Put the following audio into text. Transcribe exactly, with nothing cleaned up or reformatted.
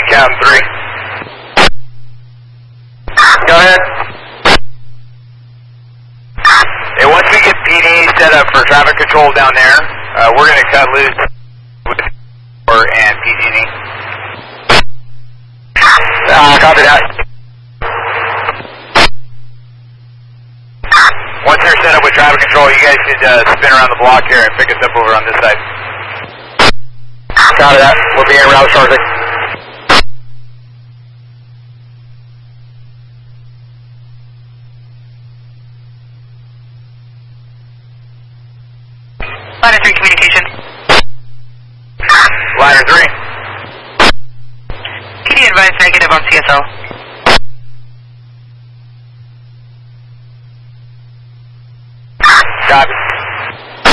Cab three. Go ahead. Hey, once we get P D set up for traffic control down there, uh, we're going to cut loose with and P G D. Uh, copy that. Once they're set up with traffic control, you guys should uh, spin around the block here and pick us up over on this side. Copy that. We'll be en route shortly. Ladder three communication. Ladder three. Can you advise negative on C S L?